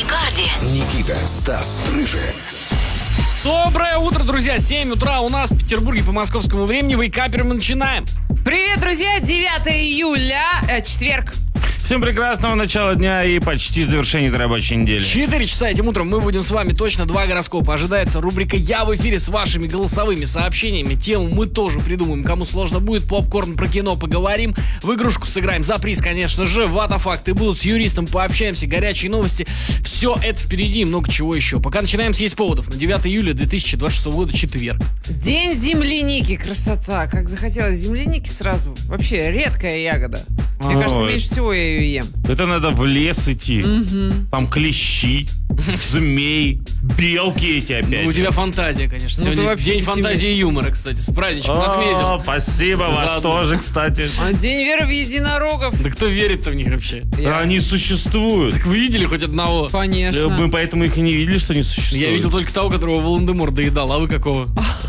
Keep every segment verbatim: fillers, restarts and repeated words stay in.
Рекорде. Никита, Стас, Рыжий. Доброе утро, друзья! семь утра у нас в Петербурге по московскому времени. Вейкаперы мы начинаем. Привет, друзья! девятое июля, э, четверг. Всем прекрасного начала дня и почти завершения этой рабочей недели. Четыре часа этим утром мы будем с вами точно два гороскопа. Ожидается рубрика «Я в эфире» с вашими голосовыми сообщениями. Тему мы тоже придумаем. Кому сложно будет, попкорн про кино поговорим. В игрушку сыграем. За приз, конечно же. Ватафакты будут, с юристом пообщаемся. Горячие новости. Все это впереди и много чего еще. Пока начинаем с «Есть поводов». На девятое июля две тысячи двадцать шестого года, четверг. День земляники. Красота. Как захотелось земляники сразу. Вообще редкая ягода. Мне Ой. кажется, меньше всего я ее ем. Это надо в лес идти. Там клещи, змей, белки эти опять. Ну, у тебя фантазия, конечно. Ну, ты Сегодня вообще день фантазии и юмора, кстати. С праздничком О, отметил. спасибо, вас Заодно. тоже, кстати. А день веры в единорогов. Да кто верит-то в них вообще? Я- Они существуют. Так вы видели хоть одного? Конечно. Мы поэтому их и не видели, что они существуют. Я видел только того, которого Волан-де-Мор доедал. А вы какого?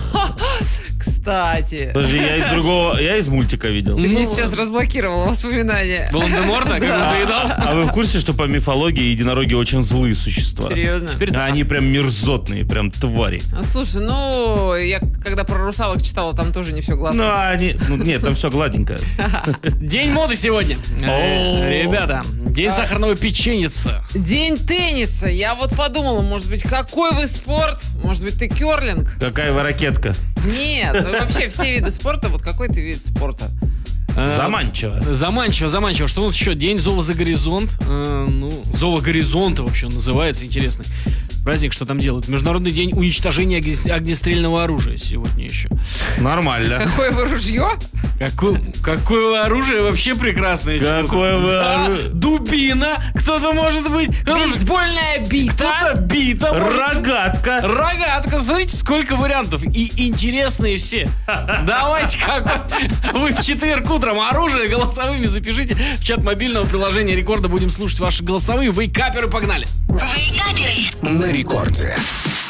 Кстати. Подожди, я из другого, я из мультика видел. Ты Ну, мне сейчас разблокировала воспоминания. Волан-де-Морта, как он доедал? А вы в курсе, что по мифологии единороги очень злые существа? Серьезно? Теперь А Они прям мерзотные, прям твари. А, Слушай, ну, я когда про русалок читала, там тоже не все гладко. Ну, а они... Ну, нет, там все гладенько. День моды сегодня. Э, О. Ребята, день А. сахарного печеница. День тенниса. Я вот подумала, может быть, какой вы спорт? Может быть, ты керлинг? Какая вы ракетка. Нет, ну, вообще все виды спорта, вот какой ты вид спорта? Э, Заманчиво. Заманчиво, заманчиво. Что у нас еще? День зова за горизонт. Э, ну, зова горизонта вообще он называется. Интересный праздник, что там делают. Международный день уничтожения огне- огнестрельного оружия сегодня еще. Нормально. Какое вы ружье? Какое, какое оружие вообще прекрасное. этим Какое утром. вы Да, оружие? Дубина. Кто-то может быть. Кто-то, может- Бейсбольная бита. кто-то бита. может быть. Рогатка. Рогатка. Смотрите, сколько вариантов. И интересные все. Давайте, как вы в четверг утром оружие голосовыми запишите в чат мобильного приложения Рекорда. Будем слушать ваши голосовые. Вейкаперы, погнали. Вейкаперы. На рекорде.